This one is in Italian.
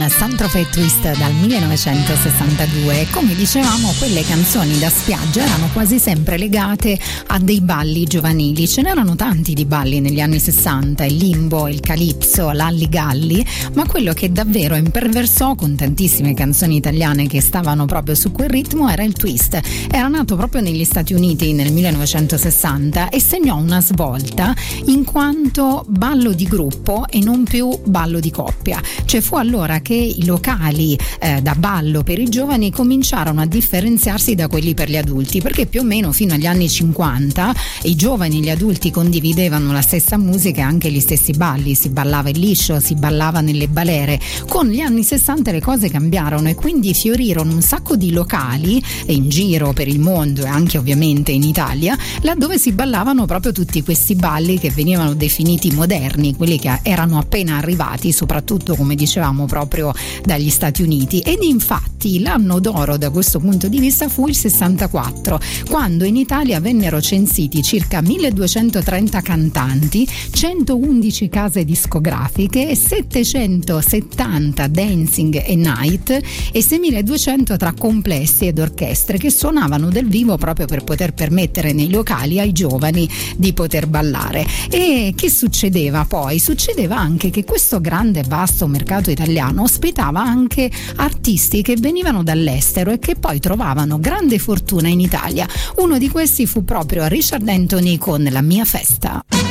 Saint-Tropez Twist dal 1962. Come dicevamo, quelle canzoni da spiaggia erano quasi sempre legate a dei balli giovanili. Ce n'erano tanti di balli negli anni 60, il limbo, il calypso, l'alligalli, ma quello che davvero imperversò con tantissime canzoni italiane che stavano proprio su quel ritmo era il twist. Era nato proprio negli Stati Uniti nel 1960 e segnò una svolta in quanto ballo di gruppo e non più ballo di coppia. Cioè fu allora che i locali da ballo per i giovani cominciarono a differenziarsi da quelli per gli adulti, perché più o meno fino agli anni 50 i giovani e gli adulti condividevano la stessa musica e anche gli stessi balli, si ballava il liscio, si ballava nelle balere. Con gli anni 60 le cose cambiarono e quindi fiorirono un sacco di locali in giro per il mondo e anche ovviamente in Italia, laddove si ballavano proprio tutti questi balli che venivano definiti moderni, quelli che erano appena arrivati, soprattutto come dicevamo proprio dagli Stati Uniti. Ed infatti l'anno d'oro da questo punto di vista fu il 64, quando in Italia vennero censiti circa 1230 cantanti, 111 case discografiche, 770 dancing e night e 6200 tra complessi ed orchestre che suonavano dal vivo proprio per poter permettere nei locali ai giovani di poter ballare. E che succedeva poi? Succedeva anche che questo grande e vasto mercato italiano ospitava anche artisti che venivano dall'estero e che poi trovavano grande fortuna in Italia. Uno di questi fu proprio Richard Anthony con La mia festa.